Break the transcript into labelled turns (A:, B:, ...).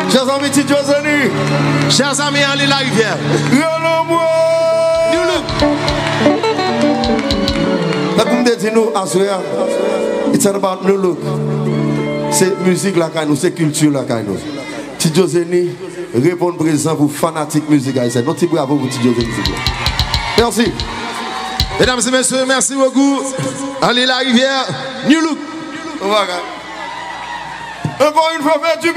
A: Chers amis, Titi Joseni.
B: Chers amis, allez la rivière.
A: New Look. La comme dit nous, Assoya, it's about New Look. C'est musique la caille, c'est culture la caille. Titi Joseni répond présent pour fanatique musique haïtienne. Non, petit bravo pour Titi Joseni. Merci.
B: Mesdames et messieurs, merci beaucoup. Allez la rivière. New Look.
A: Encore une fois,